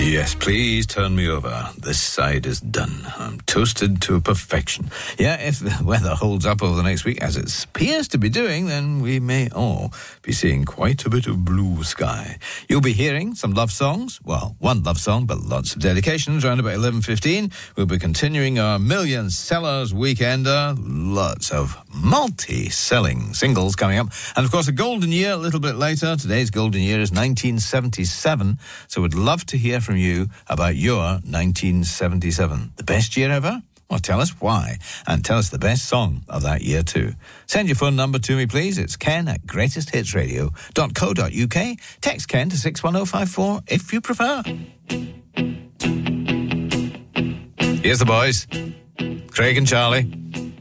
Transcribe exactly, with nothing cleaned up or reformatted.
Yes, please turn me over. This side is done. I'm toasted to perfection. Yeah, if the weather holds up over the next week, as it appears to be doing, then we may all be seeing quite a bit of blue sky. You'll be hearing some love songs. Well, one love song, but lots of dedications. Around about eleven fifteen, we'll be continuing our Million Sellers Weekender. Lots of multi-selling singles coming up. And, of course, a golden year a little bit later. Today's golden year is nineteen seventy-seven, so we'd love to hear from you about your nineteen seventy-seven. The best year ever? Well, tell us why, and tell us the best song of that year too. Send your phone number to me, please. It's ken at greatest hits radio dot co dot uk. Text Ken to six one oh five four if you prefer. Here's the boys, Craig and Charlie.